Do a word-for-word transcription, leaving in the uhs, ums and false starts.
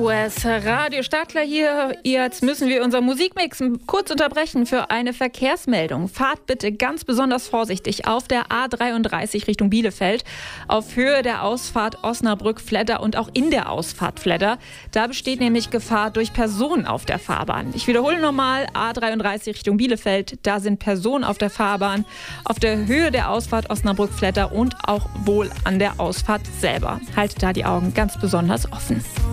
S O S, Radio Stadler hier. Jetzt müssen wir unser Musikmix kurz unterbrechen für eine Verkehrsmeldung. Fahrt bitte ganz besonders vorsichtig auf der A dreiunddreißig Richtung Bielefeld, auf Höhe der Ausfahrt Osnabrück-Fledder und auch in der Ausfahrt Fledder. Da besteht nämlich Gefahr durch Personen auf der Fahrbahn. Ich wiederhole nochmal, A dreiunddreißig Richtung Bielefeld, da sind Personen auf der Fahrbahn, auf der Höhe der Ausfahrt Osnabrück-Fledder und auch wohl an der Ausfahrt selber. Haltet da die Augen ganz besonders offen.